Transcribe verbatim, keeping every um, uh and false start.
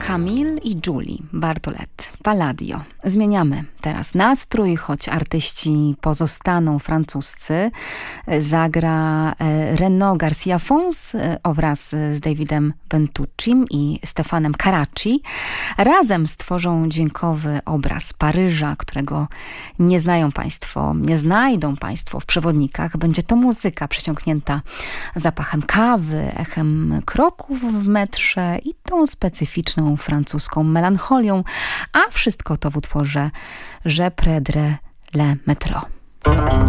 Camille i Julie Bartolet, Palladio. Zmieniamy teraz nastrój, choć artyści pozostaną francuscy. Zagra Renaud Garcia Fons wraz z Davidem Bentuccim i Stefanem Carracci. Razem stworzą dźwiękowy obraz Paryża, którego nie znają Państwo, nie znajdą Państwo w przewodnikach. Będzie to muzyka przesiąknięta zapachem kawy, echem kroków w metrze i tą specyficzną francuską melancholią, a wszystko to w utworze Je prendrai le métro.